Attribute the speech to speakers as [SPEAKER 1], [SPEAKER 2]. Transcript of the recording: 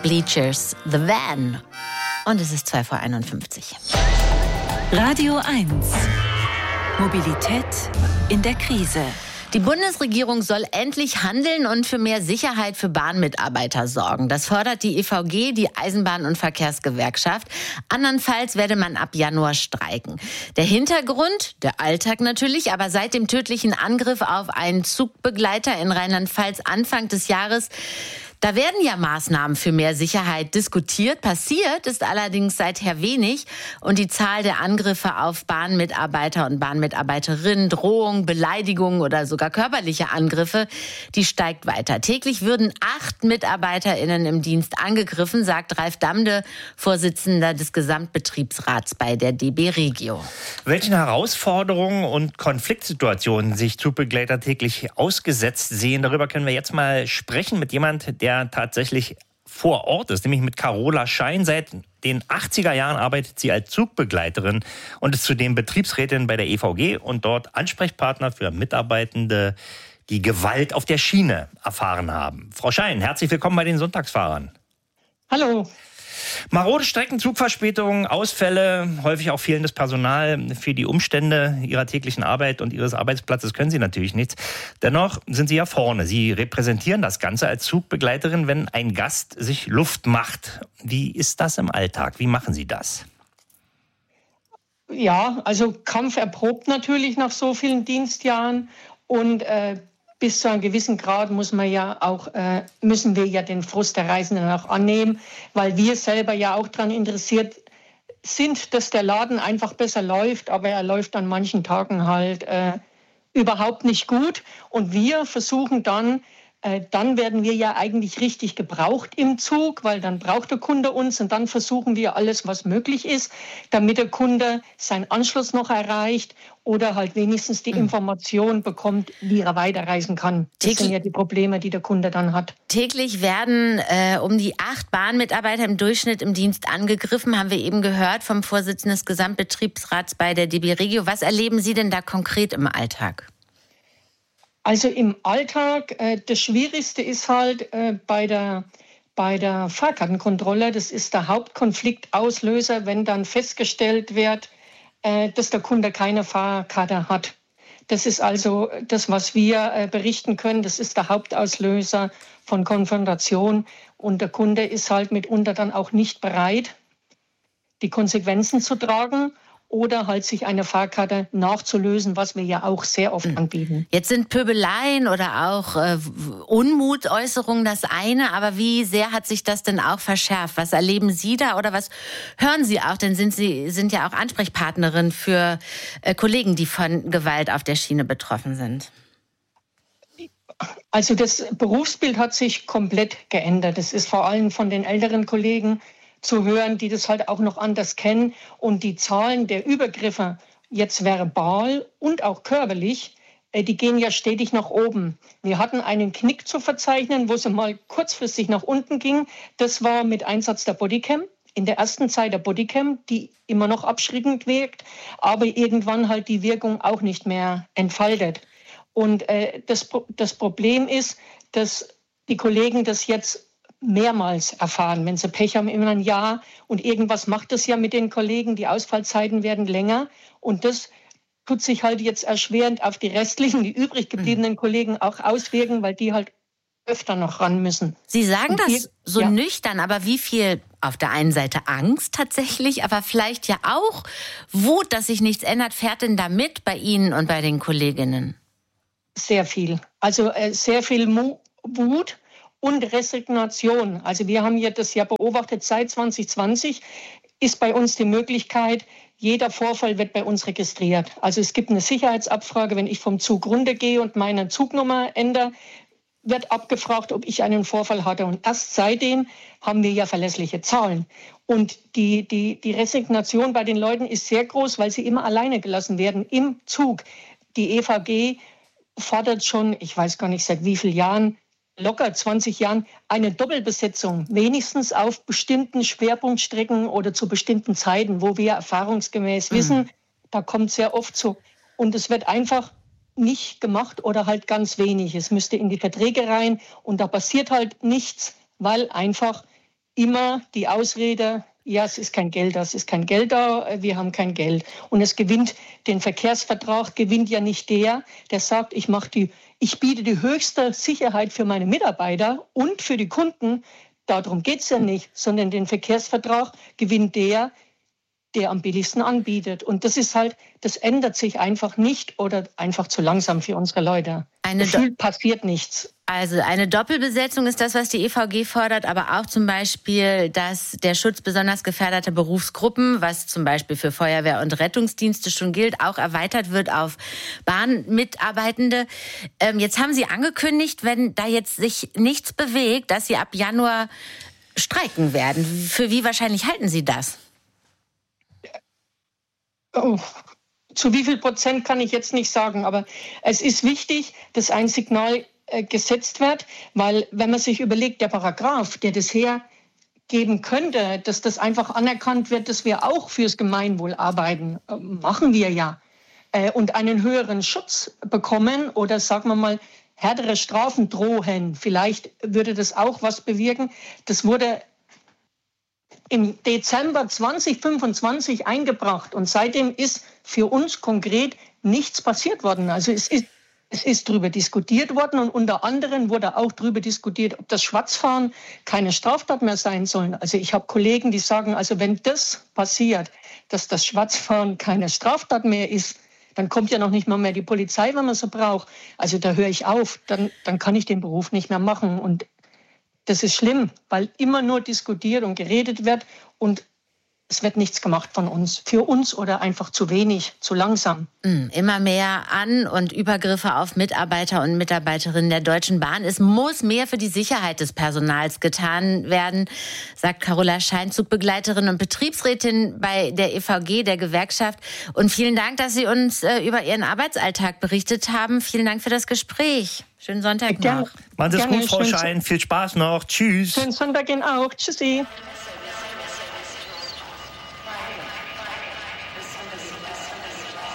[SPEAKER 1] Bleachers, The Van. Und es ist 2:51.
[SPEAKER 2] Radio 1. Mobilität in der Krise.
[SPEAKER 1] Die Bundesregierung soll endlich handeln und für mehr Sicherheit für Bahnmitarbeiter sorgen. Das fordert die EVG, die Eisenbahn- und Verkehrsgewerkschaft. Andernfalls werde man ab Januar streiken. Der Hintergrund, der Alltag natürlich, aber seit dem tödlichen Angriff auf einen Zugbegleiter in Rheinland-Pfalz Anfang des Jahres, da werden ja Maßnahmen für mehr Sicherheit diskutiert. Passiert ist allerdings seither wenig. Und die Zahl der Angriffe auf Bahnmitarbeiter und Bahnmitarbeiterinnen, Drohungen, Beleidigungen oder sogar körperliche Angriffe, die steigt weiter. Täglich würden 8 MitarbeiterInnen im Dienst angegriffen, sagt Ralf Damde, Vorsitzender des Gesamtbetriebsrats bei der DB Regio.
[SPEAKER 3] Welchen Herausforderungen und Konfliktsituationen sich Zugbegleiter täglich ausgesetzt sehen, darüber können wir jetzt mal sprechen mit jemand, der tatsächlich vor Ort ist, nämlich mit Carola Schein. Seit den 80er Jahren arbeitet sie als Zugbegleiterin und ist zudem Betriebsrätin bei der EVG und dort Ansprechpartner für Mitarbeitende, die Gewalt auf der Schiene erfahren haben. Frau Schein, herzlich willkommen bei den Sonntagsfahrern.
[SPEAKER 4] Hallo.
[SPEAKER 3] Marode Strecken, Zugverspätungen, Ausfälle, häufig auch fehlendes Personal. Für die Umstände Ihrer täglichen Arbeit und Ihres Arbeitsplatzes können Sie natürlich nichts. Dennoch sind Sie ja vorne. Sie repräsentieren das Ganze als Zugbegleiterin, wenn ein Gast sich Luft macht. Wie ist das im Alltag? Wie machen Sie das?
[SPEAKER 4] Ja, also kampferprobt natürlich nach so vielen Dienstjahren und bis zu einem gewissen Grad müssen wir ja den Frust der Reisenden auch annehmen, weil wir selber ja auch daran interessiert sind, dass der Laden einfach besser läuft, aber er läuft an manchen Tagen halt überhaupt nicht gut. Und wir versuchen dann werden wir ja eigentlich richtig gebraucht im Zug, weil dann braucht der Kunde uns und dann versuchen wir alles, was möglich ist, damit der Kunde seinen Anschluss noch erreicht oder halt wenigstens die Information bekommt, wie er weiterreisen kann. Das sind ja die Probleme, die der Kunde dann hat.
[SPEAKER 1] Täglich werden um die 8 Bahnmitarbeiter im Durchschnitt im Dienst angegriffen, haben wir eben gehört vom Vorsitzenden des Gesamtbetriebsrats bei der DB Regio. Was erleben Sie denn da konkret im Alltag?
[SPEAKER 4] Also im Alltag, das Schwierigste ist halt bei der Fahrkartenkontrolle, das ist der Hauptkonfliktauslöser, wenn dann festgestellt wird, dass der Kunde keine Fahrkarte hat. Das ist also das, was wir berichten können, das ist der Hauptauslöser von Konfrontation. Und der Kunde ist halt mitunter dann auch nicht bereit, die Konsequenzen zu tragen oder halt sich eine Fahrkarte nachzulösen, was wir ja auch sehr oft anbieten.
[SPEAKER 1] Jetzt sind Pöbeleien oder auch Unmutäußerungen das eine, aber wie sehr hat sich das denn auch verschärft? Was erleben Sie da oder was hören Sie auch? Denn Sie sind ja auch Ansprechpartnerin für Kollegen, die von Gewalt auf der Schiene betroffen sind.
[SPEAKER 4] Also das Berufsbild hat sich komplett geändert. Das ist vor allem von den älteren Kollegen zu hören, die das halt auch noch anders kennen. Und die Zahlen der Übergriffe, jetzt verbal und auch körperlich, die gehen ja stetig nach oben. Wir hatten einen Knick zu verzeichnen, wo es mal kurzfristig nach unten ging. Das war mit Einsatz der Bodycam. In der ersten Zeit der Bodycam, die immer noch abschreckend wirkt, aber irgendwann halt die Wirkung auch nicht mehr entfaltet. Und das Problem ist, dass die Kollegen das jetzt mehrmals erfahren, wenn sie Pech haben, immer ein Jahr. Und irgendwas macht das ja mit den Kollegen. Die Ausfallzeiten werden länger. Und das tut sich halt jetzt erschwerend auf die restlichen, die übrig gebliebenen Kollegen auch auswirken, weil die halt öfter noch ran müssen.
[SPEAKER 1] Sie sagen das so nüchtern, aber wie viel auf der einen Seite Angst tatsächlich, aber vielleicht ja auch Wut, dass sich nichts ändert, fährt denn da mit bei Ihnen und bei den Kolleginnen?
[SPEAKER 4] Sehr viel. Also sehr viel Wut und Resignation. Also wir haben ja das ja beobachtet, seit 2020 ist bei uns die Möglichkeit, jeder Vorfall wird bei uns registriert. Also es gibt eine Sicherheitsabfrage, wenn ich vom Zug runtergehe und meine Zugnummer ändere, wird abgefragt, ob ich einen Vorfall hatte. Und erst seitdem haben wir ja verlässliche Zahlen. Und die Resignation bei den Leuten ist sehr groß, weil sie immer alleine gelassen werden im Zug. Die EVG fordert schon, ich weiß gar nicht seit wie vielen Jahren, locker 20 Jahren, eine Doppelbesetzung, wenigstens auf bestimmten Schwerpunktstrecken oder zu bestimmten Zeiten, wo wir erfahrungsgemäß wissen, da kommt sehr oft so. Und es wird einfach nicht gemacht oder halt ganz wenig. Es müsste in die Verträge rein und da passiert halt nichts, weil einfach immer die Ausrede, ja, es ist kein Geld da, wir haben kein Geld. Und den Verkehrsvertrag gewinnt ja nicht der sagt, ich biete die höchste Sicherheit für meine Mitarbeiter und für die Kunden. Darum geht es ja nicht, sondern den Verkehrsvertrag gewinnt der am billigsten anbietet. Und das ändert sich einfach nicht oder einfach zu langsam für unsere Leute. Gefühlt passiert nichts.
[SPEAKER 1] Also eine Doppelbesetzung ist das, was die EVG fordert, aber auch zum Beispiel, dass der Schutz besonders gefährdeter Berufsgruppen, was zum Beispiel für Feuerwehr und Rettungsdienste schon gilt, auch erweitert wird auf Bahnmitarbeitende. Jetzt haben Sie angekündigt, wenn da jetzt sich nichts bewegt, dass Sie ab Januar streiken werden. Für wie wahrscheinlich halten Sie das?
[SPEAKER 4] Zu wie viel Prozent kann ich jetzt nicht sagen, aber es ist wichtig, dass ein Signal gesetzt wird, weil wenn man sich überlegt, der Paragraph, der das hergeben könnte, dass das einfach anerkannt wird, dass wir auch fürs Gemeinwohl arbeiten, machen wir ja, und einen höheren Schutz bekommen oder sagen wir mal härtere Strafen drohen, vielleicht würde das auch was bewirken. Das wurde im Dezember 2025 eingebracht und seitdem ist für uns konkret nichts passiert worden. Also es ist darüber diskutiert worden und unter anderem wurde auch darüber diskutiert, ob das Schwarzfahren keine Straftat mehr sein soll. Also ich habe Kollegen, die sagen, also wenn das passiert, dass das Schwarzfahren keine Straftat mehr ist, dann kommt ja noch nicht mal mehr die Polizei, wenn man sie braucht. Also da höre ich auf, dann kann ich den Beruf nicht mehr machen. Und das ist schlimm, weil immer nur diskutiert und geredet wird und es wird nichts gemacht von uns. Für uns oder einfach zu wenig, zu langsam.
[SPEAKER 1] Immer mehr An- und Übergriffe auf Mitarbeiter und Mitarbeiterinnen der Deutschen Bahn. Es muss mehr für die Sicherheit des Personals getan werden, sagt Carola Schein, Zugbegleiterin und Betriebsrätin bei der EVG, der Gewerkschaft. Und vielen Dank, dass Sie uns über Ihren Arbeitsalltag berichtet haben. Vielen Dank für das Gespräch. Schönen Sonntag noch.
[SPEAKER 3] Machen Sie es gut, Frau Schein. Viel Spaß noch. Tschüss.
[SPEAKER 4] Schönen Sonntag Ihnen auch. Tschüssi.